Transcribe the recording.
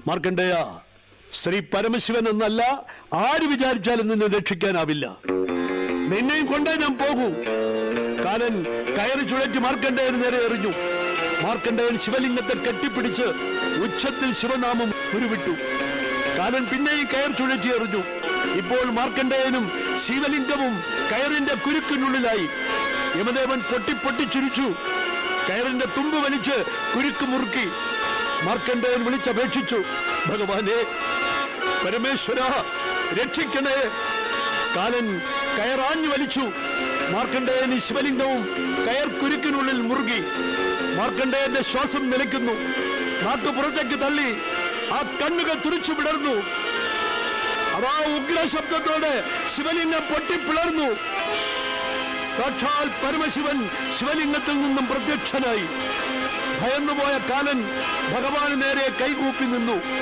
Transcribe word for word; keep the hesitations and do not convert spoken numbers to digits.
മാർക്കണ്ഡേയ, ശ്രീ പരമശിവൻ എന്നല്ല ആര് വിചാരിച്ചാലും നിന്നെ രക്ഷിക്കാനാവില്ല. നിന്നെയും കൊണ്ടേ ഞാൻ പോകൂ. കാലൻ കയറി ചുഴറ്റി മാർക്കണ്ഡേയന് നേരെ എറിഞ്ഞു. മാർക്കണ്ഡേയൻ ശിവലിംഗത്തെ കെട്ടിപ്പിടിച്ച് ഉച്ചത്തിൽ ശിവനാമം ഉരുവിട്ടു. കാലൻ പിന്നെയും കയർ ചുഴറ്റി എറിഞ്ഞു. ഇപ്പോൾ മാർക്കണ്ഡേയനും ശിവലിംഗവും കയറിന്റെ കുരുക്കിനുള്ളിലായി. യമദേവൻ പൊട്ടി പൊട്ടിച്ചിരിച്ചു. കയറിന്റെ തുമ്പ് വലിച്ച് കുരുക്ക് മുറുക്കി. മാർക്കണ്ഡേയൻ വിളിച്ചപേക്ഷിച്ചു, ഭഗവാനെ, പരമേശ്വര, രക്ഷിക്കണേ. കാലൻ കയറാഞ്ഞു വലിച്ചു. മാർക്കണ്ഡേയൻ ശിവലിംഗവും കയർ കുരുക്കിനുള്ളിൽ മുറുകി. മാർക്കണ്ഡേയന്റെ ശ്വാസം നിലയ്ക്കുന്നു. നാക്ക് പുറത്തേക്ക് തള്ളി. ആ കണ്ണുകൾ തുറിച്ചു വിടർന്നു. അതാ ഉഗ്രശബ്ദത്തോടെ ശിവലിംഗം പൊട്ടിപ്പിളർന്നു. സാക്ഷാൽ പരമശിവൻ ശിവലിംഗത്തിൽ നിന്നും പ്രത്യക്ഷനായി. ഭയന്നുപോയ കാലൻ ഭഗവാന് നേരെ കൈകൂപ്പി നിന്നു.